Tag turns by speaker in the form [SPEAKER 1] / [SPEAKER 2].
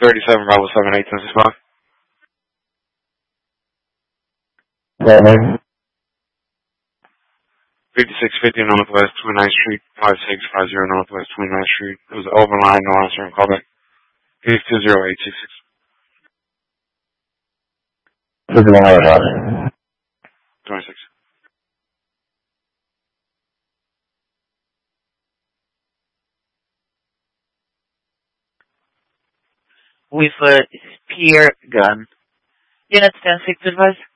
[SPEAKER 1] 37 Bravo 78 1065.
[SPEAKER 2] Yeah.
[SPEAKER 1] 5650 Northwest 29th Street, 5650 Northwest 29th Street. It was overline, no answer, and callback. 820866.
[SPEAKER 2] This is 100.
[SPEAKER 1] 26.
[SPEAKER 3] With a spear gun. Unit 10-6 advice.